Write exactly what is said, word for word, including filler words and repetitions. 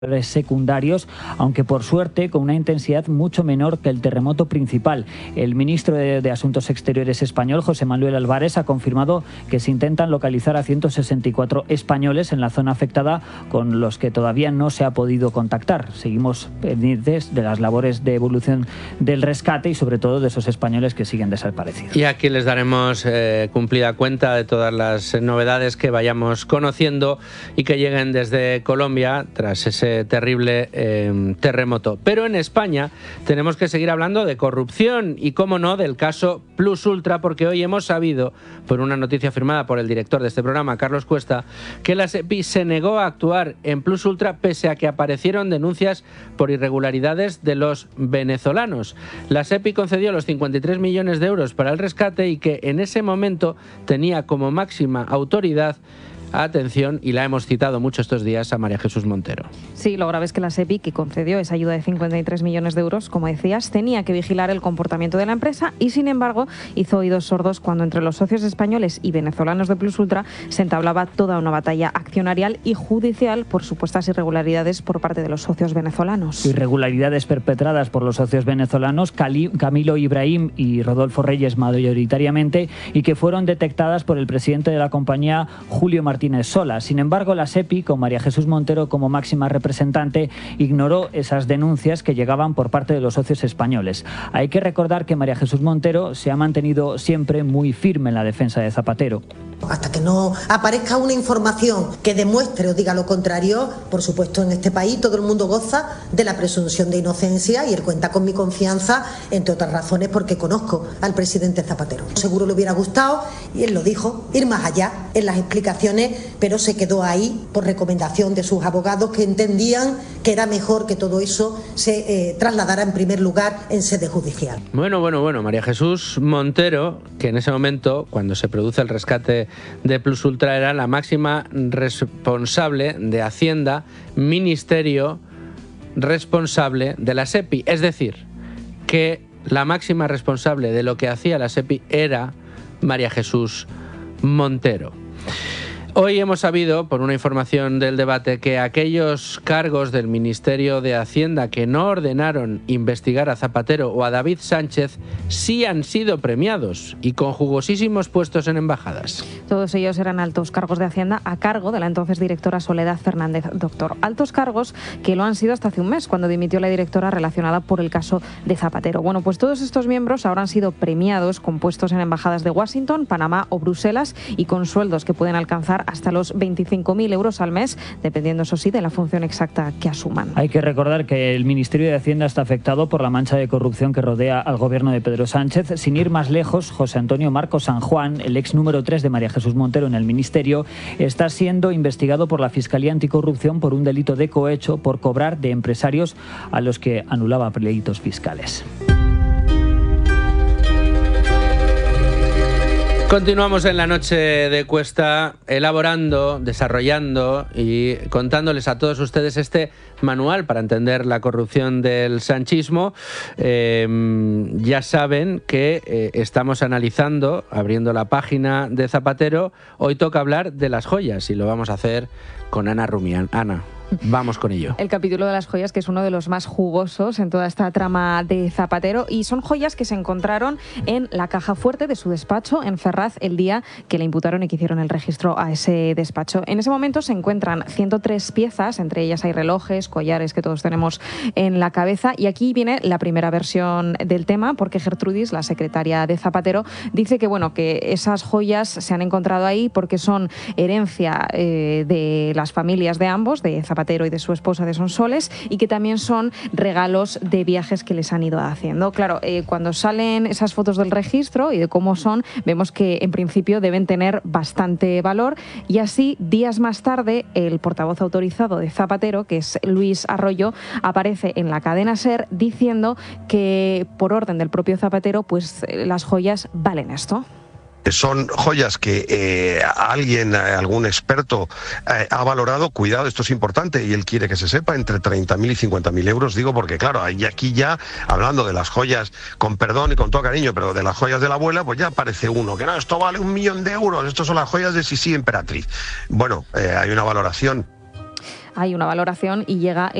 secundarios, aunque por suerte con una intensidad mucho menor que el terremoto principal. El ministro de, de Asuntos Exteriores español, José Manuel Álvarez, ha confirmado que se intentan localizar a ciento sesenta y cuatro españoles en la zona afectada, con los que todavía no se ha podido contactar. Seguimos pendientes de las labores de evolución del rescate y sobre todo de esos españoles que siguen desaparecidos. Y aquí les daremos eh, cumplida cuenta de todas las novedades que vayamos conociendo y que lleguen desde Colombia tras ese terrible eh, terremoto. Pero en España tenemos que seguir hablando de corrupción y, cómo no, del caso Plus Ultra, porque hoy hemos sabido, por una noticia firmada por el director de este programa, Carlos Cuesta, que la SEPI se negó a actuar en Plus Ultra pese a que aparecieron denuncias por irregularidades de los venezolanos. La SEPI concedió los cincuenta y tres millones de euros para el rescate y que en ese momento tenía como máxima autoridad, atención, y la hemos citado mucho estos días, a María Jesús Montero. Sí, lo grave es que la SEPI, que concedió esa ayuda de cincuenta y tres millones de euros, como decías, tenía que vigilar el comportamiento de la empresa y, sin embargo, hizo oídos sordos cuando entre los socios españoles y venezolanos de Plus Ultra se entablaba toda una batalla accionarial y judicial por supuestas irregularidades por parte de los socios venezolanos. Irregularidades perpetradas por los socios venezolanos Cali, Camilo Ibrahim y Rodolfo Reyes mayoritariamente, y que fueron detectadas por el presidente de la compañía, Julio Martínez Sola. Sin embargo, la SEPI, con María Jesús Montero como máxima representante, ignoró esas denuncias que llegaban por parte de los socios españoles. Hay que recordar que María Jesús Montero se ha mantenido siempre muy firme en la defensa de Zapatero. Hasta que no aparezca una información que demuestre o diga lo contrario, por supuesto, en este país todo el mundo goza de la presunción de inocencia y él cuenta con mi confianza, entre otras razones porque conozco al presidente Zapatero. Seguro le hubiera gustado, y él lo dijo, ir más allá en las explicaciones, pero se quedó ahí por recomendación de sus abogados, que entendían que era mejor que todo eso se eh, trasladara en primer lugar en sede judicial. Bueno, bueno, bueno, María Jesús Montero, que en ese momento, cuando se produce el rescate de Plus Ultra, era la máxima responsable de Hacienda, ministerio responsable de la SEPI. Es decir, que la máxima responsable de lo que hacía la SEPI era María Jesús Montero. Hoy hemos sabido, por una información del debate, que aquellos cargos del Ministerio de Hacienda que no ordenaron investigar a Zapatero o a David Sánchez sí han sido premiados y con jugosísimos puestos en embajadas. Todos ellos eran altos cargos de Hacienda a cargo de la entonces directora Soledad Fernández Doctor. Altos cargos que lo han sido hasta hace un mes, cuando dimitió la directora relacionada por el caso de Zapatero. Bueno, pues todos estos miembros ahora han sido premiados con puestos en embajadas de Washington, Panamá o Bruselas, y con sueldos que pueden alcanzar hasta los veinticinco mil euros al mes, dependiendo, eso sí, de la función exacta que asuman. Hay que recordar que el Ministerio de Hacienda está afectado por la mancha de corrupción que rodea al gobierno de Pedro Sánchez. Sin ir más lejos, José Antonio Marcos San Juan, el ex número tres de María Jesús Montero en el Ministerio, está siendo investigado por la Fiscalía Anticorrupción por un delito de cohecho por cobrar de empresarios a los que anulaba pleitos fiscales. Continuamos en la noche de Cuesta elaborando, desarrollando y contándoles a todos ustedes este manual para entender la corrupción del sanchismo. Eh, ya saben que eh, estamos analizando, abriendo la página de Zapatero. Hoy toca hablar de las joyas y lo vamos a hacer con Ana Rumián. Ana, vamos con ello. El capítulo de las joyas, que es uno de los más jugosos en toda esta trama de Zapatero, y son joyas que se encontraron en la caja fuerte de su despacho en Ferraz el día que le imputaron y que hicieron el registro a ese despacho. En ese momento se encuentran ciento tres piezas, entre ellas hay relojes, collares que todos tenemos en la cabeza, y aquí viene la primera versión del tema, porque Gertrudis, la secretaria de Zapatero, dice que bueno, que esas joyas se han encontrado ahí porque son herencia eh, de las familias de ambos, de Zapatero y de su esposa, de Sonsoles, y que también son regalos de viajes que les han ido haciendo. Claro, eh, cuando salen esas fotos del registro y de cómo son, vemos que en principio deben tener bastante valor, y así, días más tarde, el portavoz autorizado de Zapatero, que es Luis Arroyo, aparece en la cadena SER diciendo que, por orden del propio Zapatero, pues las joyas valen esto. Son joyas que eh, alguien, algún experto eh, ha valorado, cuidado, esto es importante y él quiere que se sepa, entre treinta mil y cincuenta mil euros, digo, porque claro, aquí ya, hablando de las joyas, con perdón y con todo cariño, pero de las joyas de la abuela, pues ya aparece uno, que no, esto vale un millón de euros, estos son las joyas de Sisi Emperatriz. Bueno, eh, hay una valoración. hay una valoración y llega